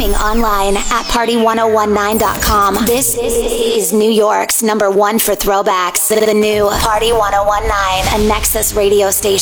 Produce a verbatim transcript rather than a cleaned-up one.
Streaming online at party one oh one nine dot com. This is New York's number one for throwbacks. The new Party one oh one nine, a Nexus radio station.